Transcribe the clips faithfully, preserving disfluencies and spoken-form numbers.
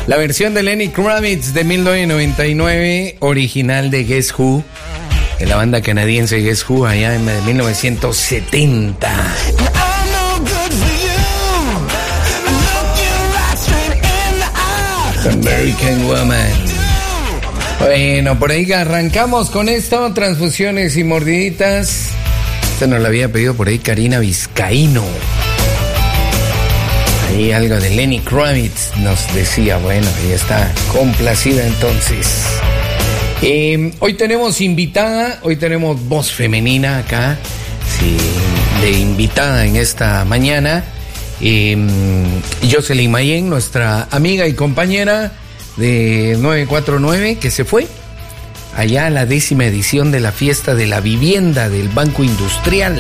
La versión de Lenny Kravitz de mil novecientos noventa y nueve, original de Guess Who, de la banda canadiense Guess Who, allá en mil novecientos setenta. American Woman. Bueno, por ahí que arrancamos con esto, transfusiones y mordiditas. Esta nos la había pedido por ahí Karina Vizcaíno. Ahí algo de Lenny Kravitz nos decía. Bueno, ahí está complacida entonces. Eh, hoy tenemos invitada, hoy tenemos voz femenina acá, sí, de invitada en esta mañana. Eh, Jocelyn Mayen, nuestra amiga y compañera de nueve cuatro nueve, que se fue allá a la décima edición de la fiesta de la vivienda del Banco Industrial.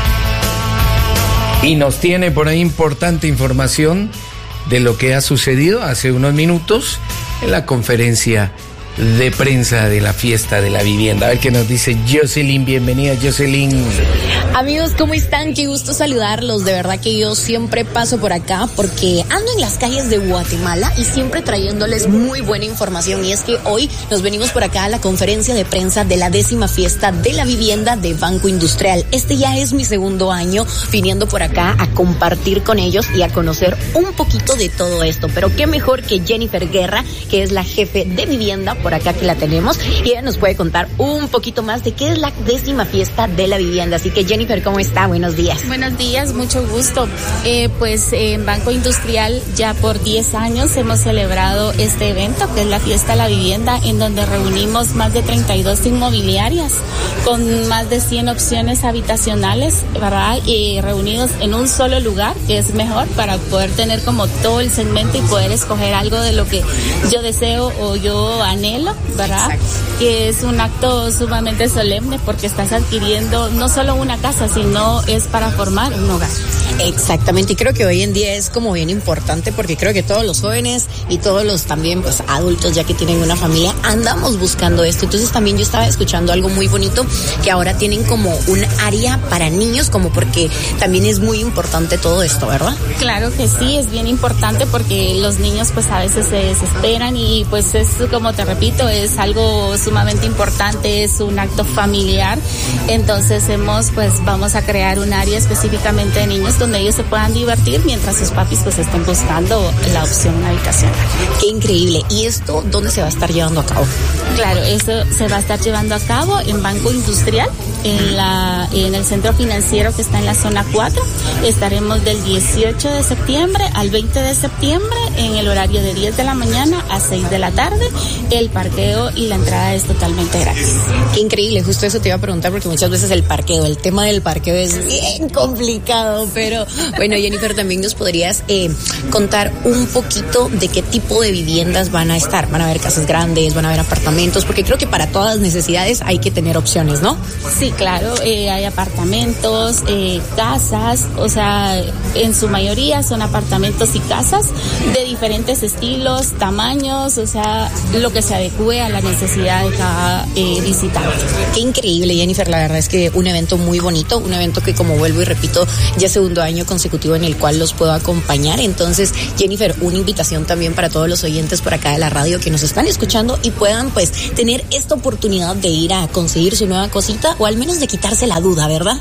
Y nos tiene por ahí importante información de lo que ha sucedido hace unos minutos en la conferencia de prensa de la fiesta de la vivienda. A ver qué nos dice Jocelyn. Bienvenida, Jocelyn. Amigos, ¿cómo están? Qué gusto saludarlos. De verdad que yo siempre paso por acá porque ando en las calles de Guatemala y siempre trayéndoles muy buena información. Y es que hoy nos venimos por acá a la conferencia de prensa de la décima fiesta de la vivienda de Banco Industrial. Este ya es mi segundo año viniendo por acá a compartir con ellos y a conocer un poquito de todo esto. Pero qué mejor que Jennifer Guerra, que es la jefe de vivienda por acá, que la tenemos, y ella nos puede contar un poquito más de qué es la décima fiesta de la vivienda. Así que Jennifer, ¿cómo está? Buenos días. Buenos días, mucho gusto. Eh, pues en Banco Industrial ya por diez años hemos celebrado este evento, que es la fiesta de la vivienda, en donde reunimos más de treinta y dos inmobiliarias con más de cien opciones habitacionales, ¿verdad? Y reunidos en un solo lugar, que es mejor para poder tener como todo el segmento y poder escoger algo de lo que yo deseo o yo anhelo, ¿verdad? Exacto. Que es un acto sumamente solemne porque estás adquiriendo no solo una casa, sino es para formar un hogar. Exactamente, y creo que hoy en día es como bien importante porque creo que todos los jóvenes y todos los también pues adultos ya que tienen una familia andamos buscando esto. Entonces también yo estaba escuchando algo muy bonito, que ahora tienen como un área para niños, como porque también es muy importante todo esto, ¿verdad? Claro que sí, es bien importante porque los niños pues a veces se desesperan y pues es, como te repito, es algo sumamente importante, es un acto familiar. Entonces hemos pues vamos a crear un área específicamente de niños donde ellos se puedan divertir mientras sus papis pues estén buscando la opción habitacional. Qué increíble. ¿Y esto dónde se va a estar llevando a cabo? Claro, eso se va a estar llevando a cabo en Banco Industrial, en la en el centro financiero que está en la zona cuatro. Estaremos del dieciocho de septiembre al veinte de septiembre en el horario de diez de la mañana a seis de la tarde. El parqueo y la entrada es totalmente gratis. Qué increíble, justo eso te iba a preguntar porque muchas veces el parqueo, el tema del parqueo es bien complicado, pero bueno, Jennifer, también nos podrías eh, contar un poquito de qué tipo de viviendas van a estar. Van a haber casas grandes, van a haber apartamentos, porque creo que para todas las necesidades hay que tener opciones, ¿no? Sí, claro, eh, hay apartamentos, eh, casas, o sea, en su mayoría son apartamentos y casas de diferentes estilos, tamaños, o sea, lo que se adecue a la necesidad de cada eh, visitante. Qué increíble, Jennifer, la verdad es que un evento muy bonito, un evento que, como vuelvo y repito, ya segundo año consecutivo en el cual los puedo acompañar. Entonces, Jennifer, una invitación también para todos los oyentes por acá de la radio que nos están escuchando y puedan pues tener esta oportunidad de ir a conseguir su nueva cosita, o al menos de quitarse la duda, ¿verdad?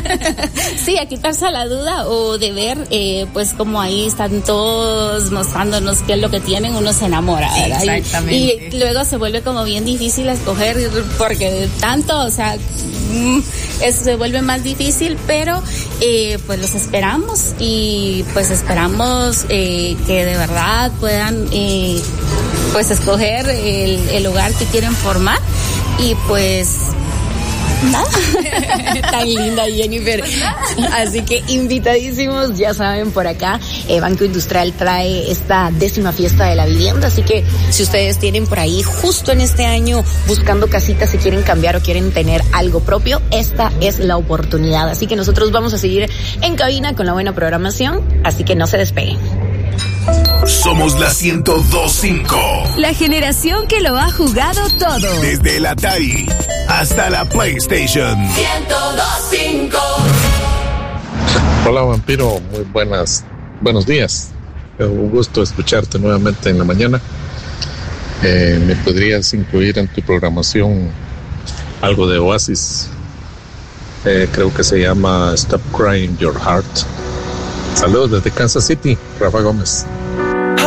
Sí, a quitarse la duda o de ver, eh, pues como ahí están todos mostrándonos qué es lo que tienen, uno se enamora, ¿verdad? Exactamente. Y, y luego se vuelve como bien difícil escoger porque tanto, o sea, eso se vuelve más difícil, pero eh, pues los esperamos y pues esperamos eh, que de verdad puedan eh, pues escoger el, el hogar que quieren formar y pues nada. Tan linda, Jennifer. Así que invitadísimos, ya saben, por acá eh, Banco Industrial trae esta décima fiesta de la vivienda, así que si ustedes tienen por ahí justo en este año buscando casitas, si quieren cambiar o quieren tener algo propio, esta es la oportunidad. Así que nosotros vamos a seguir en cabina con la buena programación, así que no se despeguen. Somos la ciento dos punto cinco. La generación que lo ha jugado todo. Desde el Atari hasta la PlayStation. ciento dos punto cinco. Hola, vampiro. Muy buenas. Buenos días. un gusto escucharte nuevamente en la mañana. Eh, ¿Me podrías incluir en tu programación algo de Oasis? Eh, creo que se llama Stop Crying Your Heart. Saludos desde Kansas City, Rafa Gómez.